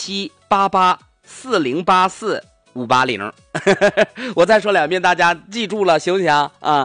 17884084-580我再说2遍，大家记住了行不行啊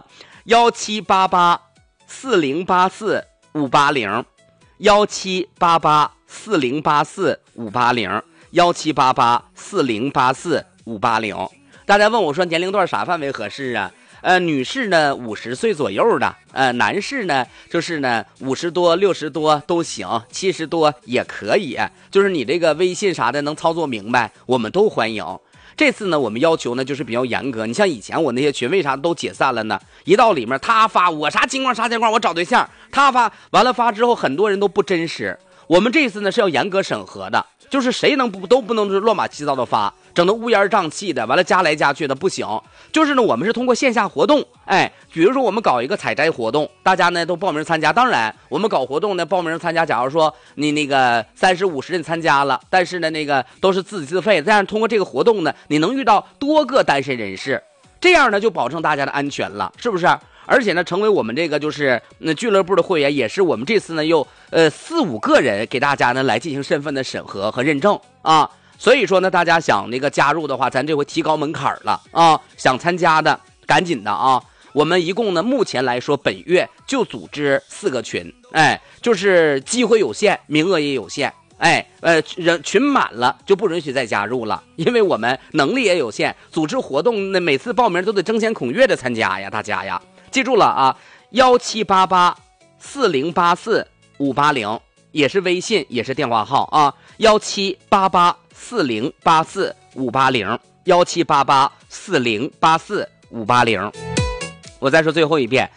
？17884084-580，17884084-580，17884084-580。大家问我说年龄段啥范围合适啊？女士呢50岁左右的，男士呢就是呢50多、60多都行，70多也可以，就是你这个微信啥的能操作明白，我们都欢迎。这次呢我们要求呢就是比较严格，你像以前我那些群为啥都解散了呢？一到里面他发我啥情况啥情况，我找对象，他发完了发之后很多人都不真实。我们这次呢是要严格审核的，就是谁都不能乱码七糟的发，整得乌烟瘴气的，完了加来加去的不行。就是呢我们是通过线下活动，比如说我们搞一个采摘活动，大家呢都报名参加。当然我们搞活动呢报名参加，假如说你那个30、50人参加了，但是呢那个都是自己自费，这样通过这个活动呢你能遇到多个单身人士，这样呢就保证大家的安全了，是不是？而且呢成为我们这个就是俱乐部的会员，也是我们这次呢又4、5个人给大家呢来进行身份的审核和认证啊。所以说呢大家想那个加入的话，咱这回提高门槛了啊，想参加的赶紧的啊。我们一共呢目前来说本月就组织4个群，就是机会有限，名额也有限，人群满了就不允许再加入了，因为我们能力也有限，组织活动那每次报名都得争先恐跃的参加呀，大家呀记住了啊，17884084-580也是微信也是电话号啊，17884084-580，17884084-580。我再说最后一遍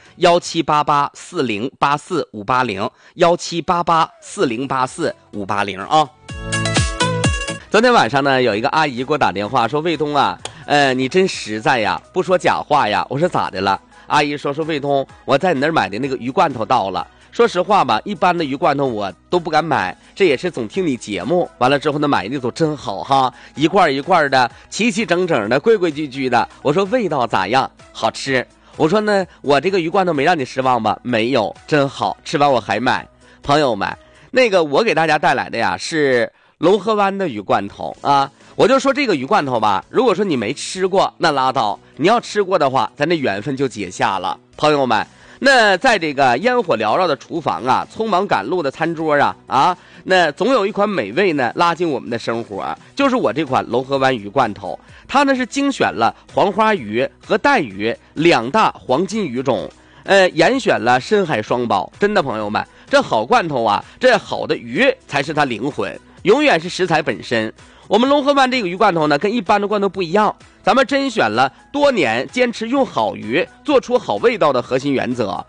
，17884084-580，17884084-580啊。昨天晚上呢有一个阿姨给我打电话说，卫东啊，你真实在呀，不说假话呀。我说咋的了？阿姨说卫东，我在你那儿买的那个鱼罐头到了。说实话吧，一般的鱼罐头我都不敢买，这也是总听你节目，完了之后呢买的都真好哈，一罐一罐的，齐齐整整的，规规矩矩的。我说味道咋样？好吃。我说呢，我这个鱼罐头没让你失望吧？没有，真好吃完我还买。朋友们，那个我给大家带来的呀是龙河湾的鱼罐头啊。我就说这个鱼罐头吧，如果说你没吃过那拉倒，你要吃过的话，咱这缘分就结下了。朋友们，那在这个烟火缭绕的厨房啊，匆忙赶路的餐桌啊，那总有一款美味呢拉进我们的生活，就是我这款龙河湾鱼罐头。它呢是精选了黄花鱼和带鱼2大黄金鱼种，严选了深海双宝。真的朋友们，这好罐头啊，这好的鱼才是它灵魂，永远是食材本身。我们龙河湾这个鱼罐头呢跟一般的罐头不一样，咱们甄选了多年坚持用好鱼做出好味道的核心原则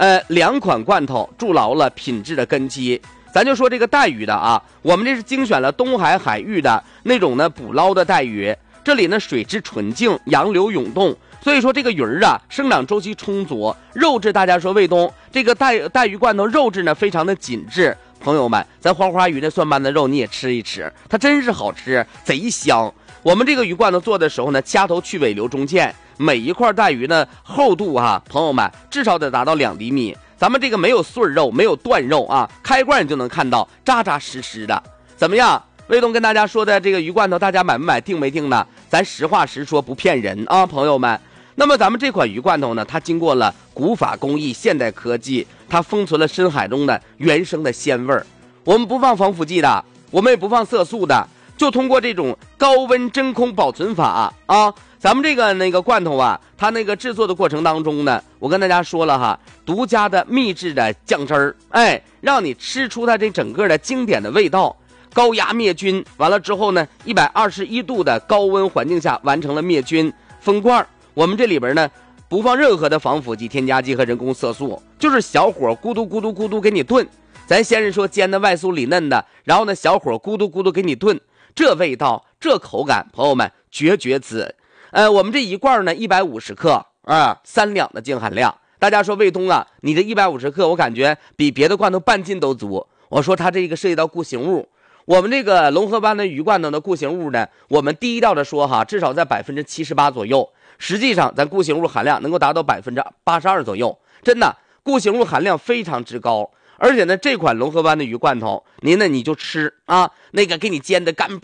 ，2款罐头筑牢了品质的根基。咱就说这个带鱼的啊，我们这是精选了东海海域的那种呢捕捞的带鱼，这里呢水质纯净，洋流涌动，所以说这个鱼儿啊生长周期充足，肉质大家说卫东这个带鱼罐头肉质呢非常的紧致。朋友们，咱黄花鱼那蒜瓣的肉你也吃一吃，它真是好吃，贼香。我们这个鱼罐头做的时候呢，掐头去尾留中间，每一块带鱼呢厚度朋友们至少得达到2厘米。咱们这个没有碎肉，没有断肉啊，开罐你就能看到扎扎实实的。怎么样？卫东跟大家说的这个鱼罐头，大家买不买，定没定呢？咱实话实说，不骗人啊，朋友们。那么咱们这款鱼罐头呢，它经过了古法工艺、现代科技，它封存了深海中的原生的鲜味儿。我们不放防腐剂的，我们也不放色素的，就通过这种高温真空保存法啊。咱们这个那个罐头啊，它那个制作的过程当中呢，我跟大家说了哈，独家的秘制的酱汁儿，让你吃出它这整个的经典的味道。高压灭菌完了之后呢，121度的高温环境下完成了灭菌封罐。我们这里边呢不放任何的防腐剂、添加剂和人工色素，就是小火咕嘟咕嘟咕嘟给你炖。咱先是说煎的外酥里嫩的，然后呢小火咕嘟咕嘟给你炖，这味道这口感朋友们绝子。我们这一罐呢150克3两的净含量。大家说卫东啊，你这150克我感觉比别的罐头半斤都足。我说它这个涉及到固形物，我们这个龙河湾的鱼罐头的固形物呢，我们低调的说至少在78%左右，实际上咱固形物含量能够达到82%左右，真的固形物含量非常之高。而且呢这款龙河湾的鱼罐头您呢你就吃那个给你煎的干